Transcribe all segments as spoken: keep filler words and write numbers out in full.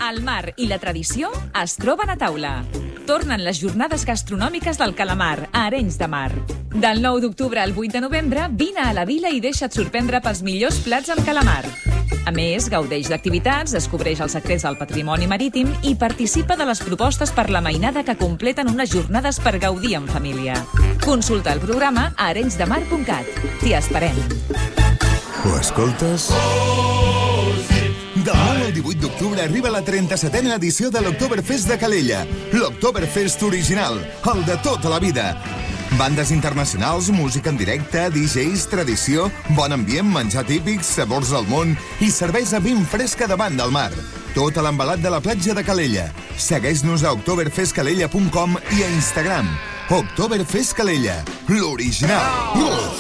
El mar i la tradició es troben a taula. Tornen les jornades gastronòmiques del calamar a Arenys de Mar. Del nou d'octubre al vuit de novembre, vine a la vila i deixa't sorprendre pels millors plats amb calamar. A més, gaudeix d'activitats, descobreix els secrets del patrimoni marítim i participa de les propostes per la mainada que completen unes jornades per gaudir en família. Consulta el programa a arenysdemar punt cat. T'hi esperem. Ho escoltes? Del nou al divuit d'octubre arriba la trenta-setena edició de l'Oktoberfest de Calella. L'Oktoberfest original, el de tota la vida. Bandes internacionals, música en directe, D Js, tradició, bon ambient, menjar típics, sabors del món i cervesa ben fresca davant del mar. Tot a l'embalat de la platja de Calella. Segueix-nos a oktoberfest calella punt com i a Instagram. Oktoberfest Calella, l'original. Uh!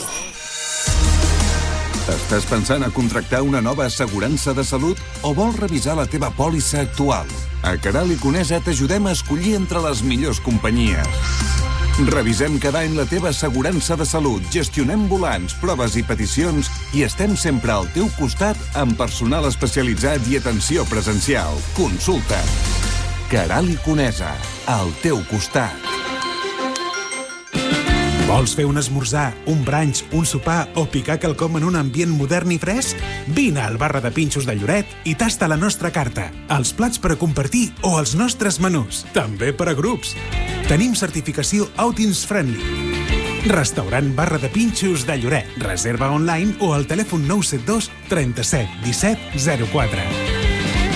Estàs pensant a contractar una nova assegurança de salut o vols revisar la teva pòlissa actual? A Caral i Conesa t'ajudem a escollir entre les millors companyies. Revisem cada any la teva assegurança de salut, gestionem volants, proves i peticions i estem sempre al teu costat amb personal especialitzat i atenció presencial. Consulta. Caral i Conesa, al teu costat. Vols fer un esmorzar, un brunch, un sopar o picar quelcom en un ambient modern i fresc? Vine al Barra de Pinxos de Lloret i tasta la nostra carta, els plats per a compartir o els nostres menús, també per a grups. Tenim certificació Outings Friendly. Restaurant Barra de Pinxos de Lloret. Reserva online o al telèfon nou set dos trenta-set disset zero quatre.